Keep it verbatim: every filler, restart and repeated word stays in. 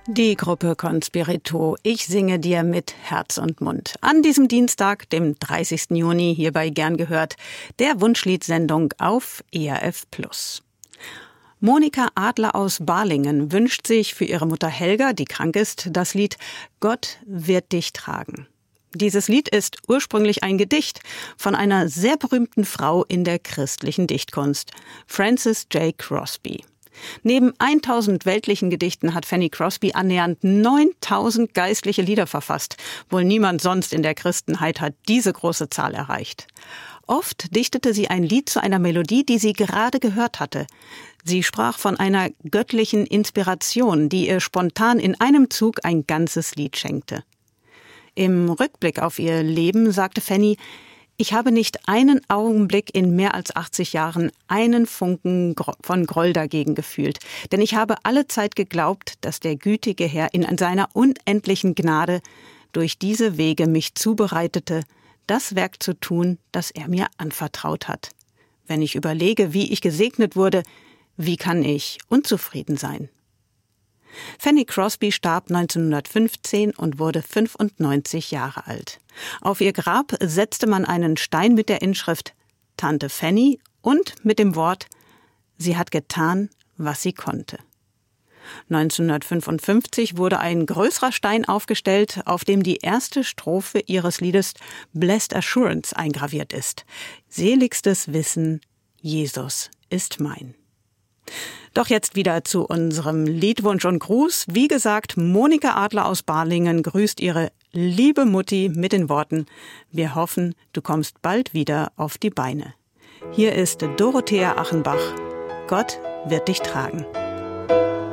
Die Gruppe Conspirito, ich singe dir mit Herz und Mund. An diesem Dienstag, dem dreißigsten Juni, hierbei gern gehört, der Wunschliedsendung auf E R F Plus. Monika Adler aus Balingen wünscht sich für ihre Mutter Helga, die krank ist, das Lied »Gott wird dich tragen«. Dieses Lied ist ursprünglich ein Gedicht von einer sehr berühmten Frau in der christlichen Dichtkunst, Frances J. Crosby. Neben tausend weltlichen Gedichten hat Fanny Crosby annähernd neuntausend geistliche Lieder verfasst. Wohl niemand sonst in der Christenheit hat diese große Zahl erreicht. Oft dichtete sie ein Lied zu einer Melodie, die sie gerade gehört hatte. Sie sprach von einer göttlichen Inspiration, die ihr spontan in einem Zug ein ganzes Lied schenkte. Im Rückblick auf ihr Leben sagte Fanny: Ich habe nicht einen Augenblick in mehr als achtzig Jahren einen Funken von Groll dagegen gefühlt. Denn ich habe alle Zeit geglaubt, dass der gütige Herr in seiner unendlichen Gnade durch diese Wege mich zubereitete, das Werk zu tun, das er mir anvertraut hat. Wenn ich überlege, wie ich gesegnet wurde, wie kann ich unzufrieden sein? Fanny Crosby starb neunzehnhundertfünfzehn und wurde fünfundneunzig Jahre alt. Auf ihr Grab setzte man einen Stein mit der Inschrift Tante Fanny und mit dem Wort: Sie hat getan, was sie konnte. neunzehnhundertfünfundfünfzig wurde ein größerer Stein aufgestellt, auf dem die erste Strophe ihres Liedes Blessed Assurance eingraviert ist. Seligstes Wissen, Jesus ist mein. Doch jetzt wieder zu unserem Liedwunsch und Gruß. Wie gesagt, Monika Adler aus Balingen grüßt ihre liebe Mutti mit den Worten: Wir hoffen, du kommst bald wieder auf die Beine. Hier ist Dorothea Achenbach. Gott wird dich tragen.